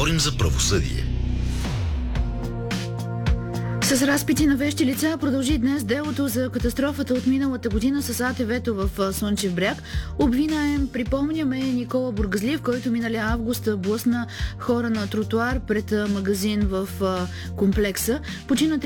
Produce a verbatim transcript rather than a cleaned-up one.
Говорим за правосъдие. С разпити на вещи лица продължи днес делото за катастрофата от миналата година с А Т В-то в Слънчев бряг. Обвинаем, припомняме, Никола Бургазлиев, който миналия август блъсна хора на тротуар пред магазин в комплекса. Почина